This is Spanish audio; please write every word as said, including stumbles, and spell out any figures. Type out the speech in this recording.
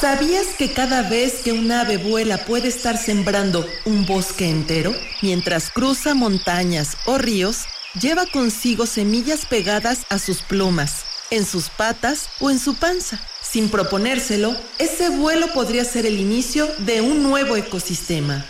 ¿Sabías que cada vez que un ave vuela puede estar sembrando un bosque entero? Mientras cruza montañas o ríos, lleva consigo semillas pegadas a sus plumas, en sus patas o en su panza. Sin proponérselo, ese vuelo podría ser el inicio de un nuevo ecosistema.